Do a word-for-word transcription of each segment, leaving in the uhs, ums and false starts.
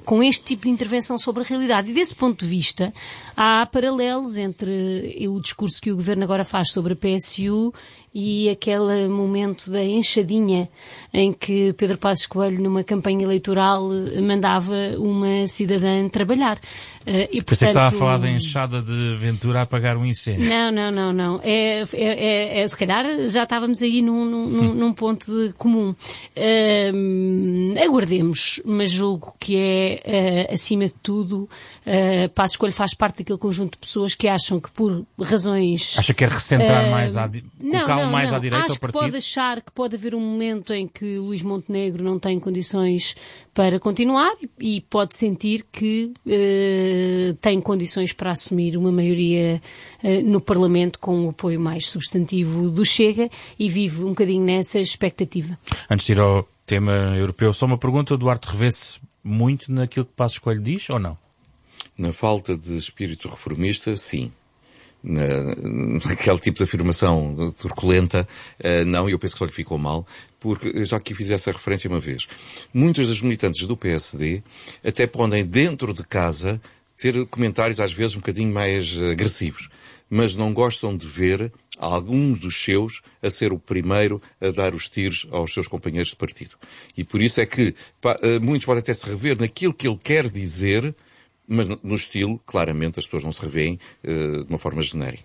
com este tipo de intervenção sobre a realidade. E desse ponto de vista, há paralelos entre o discurso que o Governo agora faz sobre a P S U e aquele momento da enxadinha em que Pedro Passos Coelho, numa campanha eleitoral, mandava uma cidadã trabalhar. Uh, e, portanto, Pensei que estava a falar da enxada de Ventura a apagar um incêndio. Não, não, não, não. É, é, é, é, se calhar já estávamos aí num, num, num ponto de comum. Uh, aguardemos, mas julgo que é, uh, acima de tudo, uh, Passos Coelho faz parte daquele conjunto de pessoas que acham que por razões... Acha que quer recentrar uh, mais, à, não, não, mais não. à direita Acho ao partido? Que pode achar que pode haver um momento em que Luís Montenegro não tem condições para continuar e pode sentir que uh, tem condições para assumir uma maioria uh, no Parlamento com o apoio mais substantivo do Chega e vive um bocadinho nessa expectativa. Antes de ir ao tema europeu, só uma pergunta. O Duarte revê-se muito naquilo que Passos Coelho diz ou não? Na falta de espírito reformista, sim. Na, naquele tipo de afirmação turculenta, uh, não, e eu penso que só lhe ficou mal, porque já que fiz essa referência uma vez, muitos dos militantes do P S D até podem, dentro de casa, ter comentários às vezes um bocadinho mais agressivos, mas não gostam de ver alguns dos seus a ser o primeiro a dar os tiros aos seus companheiros de partido. E por isso é que pá, muitos podem até se rever naquilo que ele quer dizer, mas no estilo, claramente, as pessoas não se revêem uh, de uma forma genérica.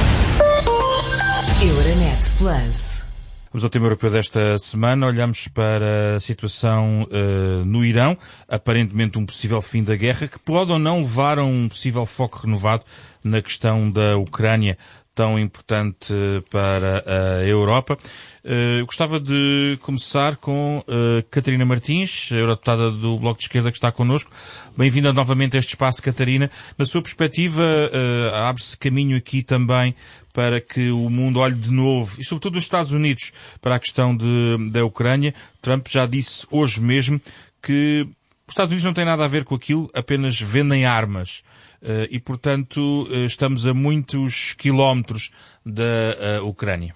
Euronet Plus. Vamos ao tema europeu desta semana. Olhamos para a situação uh, no Irão, aparentemente um possível fim da guerra, que pode ou não levar a um possível foco renovado na questão da Ucrânia, tão importante para a Europa. Eu gostava de começar com uh, Catarina Martins, a eurodeputada do Bloco de Esquerda, que está connosco. Bem-vinda novamente a este espaço, Catarina. Na sua perspectiva, uh, abre-se caminho aqui também para que o mundo olhe de novo, e sobretudo os Estados Unidos, para a questão de, da Ucrânia. Trump já disse hoje mesmo que os Estados Unidos não têm nada a ver com aquilo, apenas vendem armas. Uh, e, portanto, uh, estamos a muitos quilómetros da uh, Ucrânia.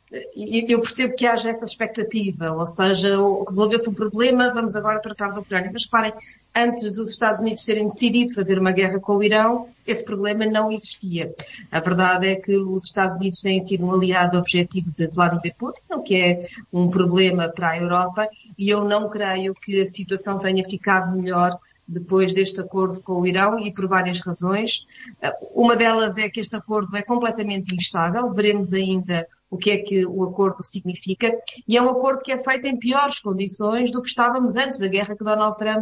Eu percebo que haja essa expectativa, ou seja, resolveu-se um problema, vamos agora tratar da Ucrânia. Mas reparem, antes dos Estados Unidos terem decidido fazer uma guerra com o Irão, esse problema não existia. A verdade é que os Estados Unidos têm sido um aliado objetivo de Vladimir Putin, o que é um problema para a Europa, e eu não creio que a situação tenha ficado melhor depois deste acordo com o Irão, e por várias razões. Uma delas é que este acordo é completamente instável, veremos ainda o que é que o acordo significa, e é um acordo que é feito em piores condições do que estávamos antes da guerra que Donald Trump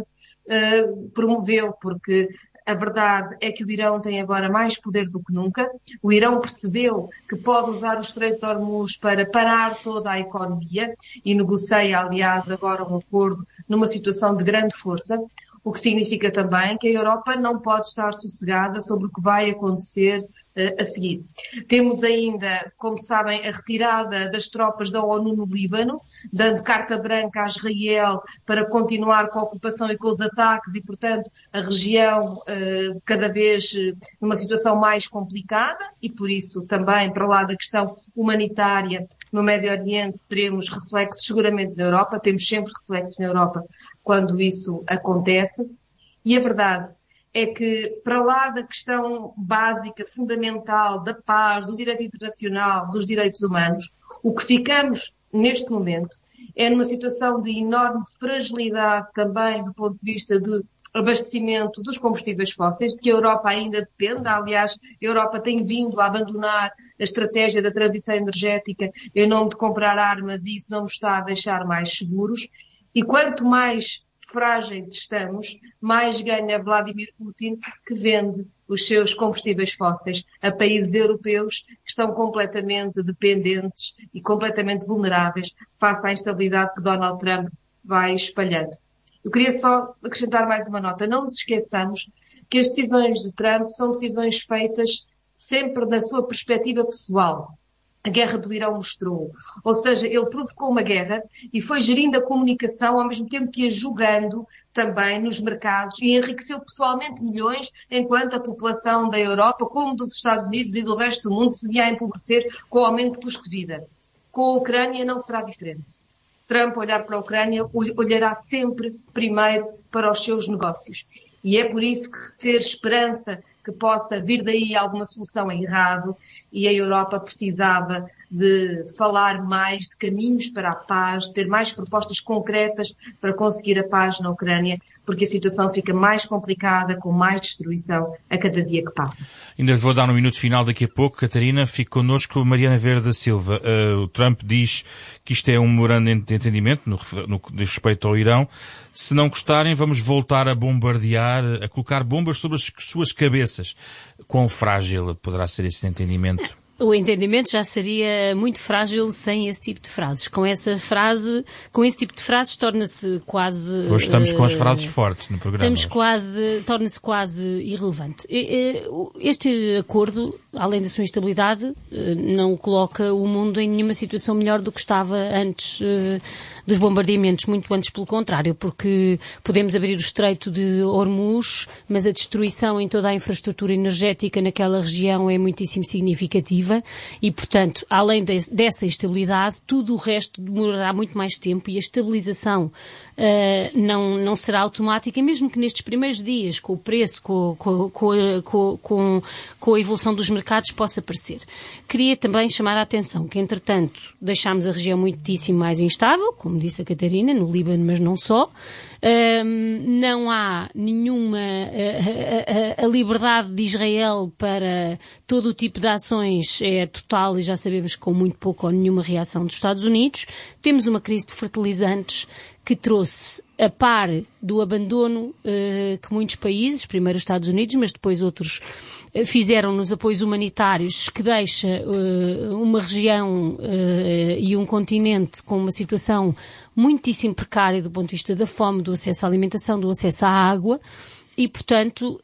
uh, promoveu, porque a verdade é que o Irão tem agora mais poder do que nunca. O Irão percebeu que pode usar o Estreito de Hormuz para parar toda a economia e negocia, aliás, agora um acordo numa situação de grande força, o que significa também que a Europa não pode estar sossegada sobre o que vai acontecer uh, a seguir. Temos ainda, como sabem, a retirada das tropas da ONU no Líbano, dando carta branca a Israel para continuar com a ocupação e com os ataques e, portanto, a região uh, cada vez uh, numa situação mais complicada e, por isso, também para lá da questão humanitária no Médio Oriente teremos reflexos seguramente na Europa, temos sempre reflexos na Europa quando isso acontece. E a verdade é que, para lá da questão básica, fundamental, da paz, do direito internacional, dos direitos humanos, o que ficamos neste momento é numa situação de enorme fragilidade também do ponto de vista de abastecimento dos combustíveis fósseis, de que a Europa ainda depende. Aliás, a Europa tem vindo a abandonar a estratégia da transição energética em nome de comprar armas, e isso não nos está a deixar mais seguros. E quanto mais frágeis estamos, mais ganha Vladimir Putin, que vende os seus combustíveis fósseis a países europeus que estão completamente dependentes e completamente vulneráveis face à instabilidade que Donald Trump vai espalhando. Eu queria só acrescentar mais uma nota. Não nos esqueçamos que as decisões de Trump são decisões feitas sempre da sua perspectiva pessoal. A guerra do Irão mostrou. Ou seja, ele provocou uma guerra e foi gerindo a comunicação ao mesmo tempo que ia jogando também nos mercados e enriqueceu pessoalmente milhões, enquanto a população da Europa, como dos Estados Unidos e do resto do mundo, se via a empobrecer com o aumento de custo de vida. Com a Ucrânia não será diferente. Trump olhar para a Ucrânia, olhará sempre primeiro para os seus negócios. E é por isso que ter esperança que possa vir daí alguma solução é errado, e a Europa precisava de falar mais de caminhos para a paz, ter mais propostas concretas para conseguir a paz na Ucrânia, porque a situação fica mais complicada, com mais destruição a cada dia que passa. Ainda vou dar um minuto final daqui a pouco. Catarina, fique connosco. Mariana Vieira da Silva. Uh, o Trump diz que isto é um memorando de entendimento no, no que diz respeito ao Irão. Se não gostarem, vamos voltar a bombardear, a colocar bombas sobre as suas cabeças. Quão frágil poderá ser esse entendimento? O entendimento já seria muito frágil sem esse tipo de frases. Com essa frase, com esse tipo de frases, torna-se quase... Hoje estamos com as frases fortes no programa. Estamos quase, torna-se quase irrelevante. Este acordo, além da sua instabilidade, não coloca o mundo em nenhuma situação melhor do que estava antes dos bombardeamentos, muito antes pelo contrário, porque podemos abrir o estreito de Hormuz, mas a destruição em toda a infraestrutura energética naquela região é muitíssimo significativa e, portanto, além de, dessa instabilidade, tudo o resto demorará muito mais tempo e a estabilização Uh, não, não será automática, mesmo que nestes primeiros dias, com o preço, com, com, com, com, com, com a evolução dos mercados, possa parecer. Queria também chamar a atenção que, entretanto, deixámos a região muitíssimo mais instável, como disse a Catarina, no Líbano, mas não só. Uh, não há nenhuma uh, a, a, a liberdade de Israel para todo o tipo de ações é total e já sabemos que com muito pouco ou nenhuma reação dos Estados Unidos. Temos uma crise de fertilizantes que trouxe, a par do abandono uh, que muitos países, primeiro os Estados Unidos, mas depois outros, uh, fizeram nos apoios humanitários, que deixa uh, uma região uh, e um continente com uma situação muitíssimo precária do ponto de vista da fome, do acesso à alimentação, do acesso à água. E, portanto,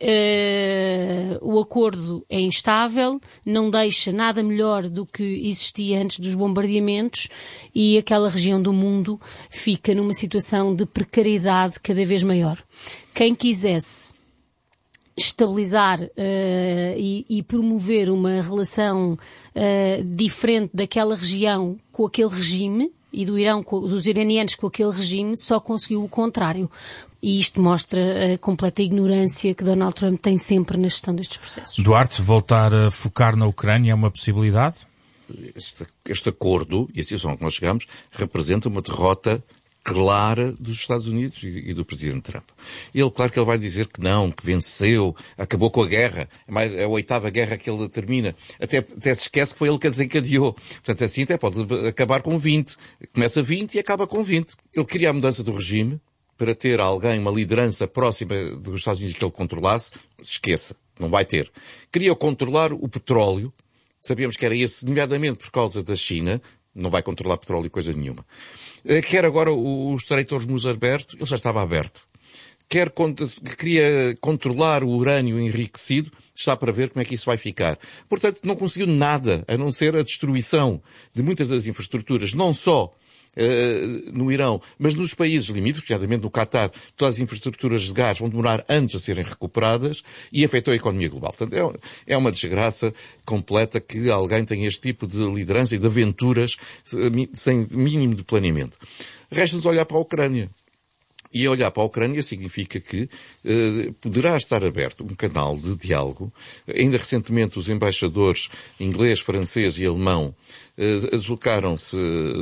eh, o acordo é instável, não deixa nada melhor do que existia antes dos bombardeamentos e aquela região do mundo fica numa situação de precariedade cada vez maior. Quem quisesse estabilizar uh, e, e promover uma relação uh, diferente daquela região com aquele regime e do Irão, com, dos iranianos com aquele regime, só conseguiu o contrário. E isto mostra a completa ignorância que Donald Trump tem sempre na gestão destes processos. Duarte, voltar a focar na Ucrânia é uma possibilidade? Este, este acordo, e a situação a que nós chegamos, representa uma derrota clara dos Estados Unidos e, e do Presidente Trump. Ele, claro que ele vai dizer que não, que venceu, acabou com a guerra, é, mais, é a oitava guerra que ele termina. Até, até se esquece que foi ele que a desencadeou. Portanto, assim até pode acabar com vinte. Começa vinte e acaba com vinte. Ele queria a mudança do regime para ter alguém, uma liderança próxima dos Estados Unidos que ele controlasse. Esqueça, não vai ter. Queria controlar o petróleo. Sabíamos que era esse, nomeadamente por causa da China. Não vai controlar petróleo e coisa nenhuma. Quer agora o Estreito de Hormuz aberto, ele já estava aberto. Quer, queria controlar o urânio enriquecido, está para ver como é que isso vai ficar. Portanto, não conseguiu nada, a não ser a destruição de muitas das infraestruturas, não só uh, no Irão, mas nos países limítrofes, nomeadamente no Qatar, todas as infraestruturas de gás vão demorar anos a serem recuperadas e afetou a economia global. Portanto, é, é uma desgraça completa que alguém tenha este tipo de liderança e de aventuras sem mínimo de planeamento. Resta-nos olhar para a Ucrânia. E olhar para a Ucrânia significa que eh, poderá estar aberto um canal de diálogo. Ainda recentemente os embaixadores inglês, francês e alemão eh, deslocaram-se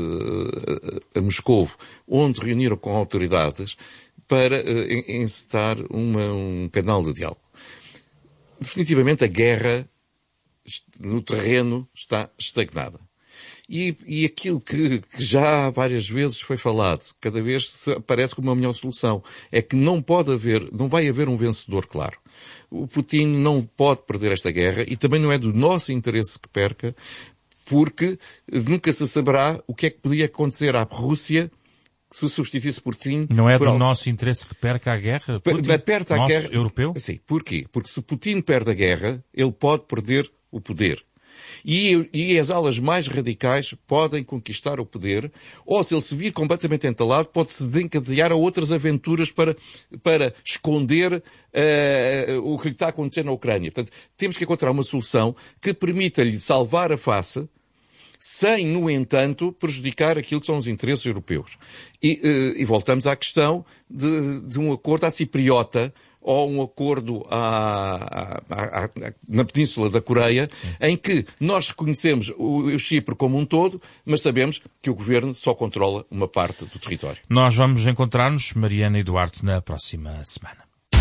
eh, a Moscovo, onde reuniram com autoridades para eh, encetar uma, um canal de diálogo. Definitivamente a guerra no terreno está estagnada. E, e aquilo que, que já várias vezes foi falado, cada vez parece como uma melhor solução, é que não pode haver, não vai haver um vencedor claro. O Putin não pode perder esta guerra e também não é do nosso interesse que perca, porque nunca se saberá o que é que podia acontecer à Rússia se substituísse Putin. Não é por do algo. Nosso interesse que perca a guerra? Putin? Perca a nosso guerra. Europeu? Sim. Porquê? Porque se Putin perde a guerra, ele pode perder o poder. E, e as alas mais radicais podem conquistar o poder, ou se ele se vir completamente entalado, pode-se desencadear a outras aventuras para, para esconder uh, o que lhe está a acontecer na Ucrânia. Portanto, temos que encontrar uma solução que permita-lhe salvar a face, sem, no entanto, prejudicar aquilo que são os interesses europeus. E, e voltamos à questão de, de um acordo à cipriota, ou um acordo à, à, à, na Península da Coreia, sim, em que nós reconhecemos o, o Chipre como um todo, mas sabemos que o governo só controla uma parte do território. Nós vamos encontrar-nos, Mariana e Duarte, na próxima semana.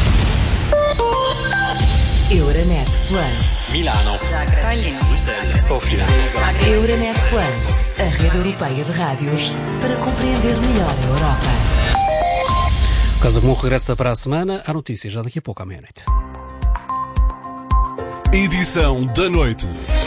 Euronet Plus. Milano. Zagreb. Bruxelas. Sofia. Euronet Plus, a rede europeia de rádios para compreender melhor a Europa. Casa Comum regressa para a semana. Há notícias já daqui a pouco à meia-noite. Edição da noite.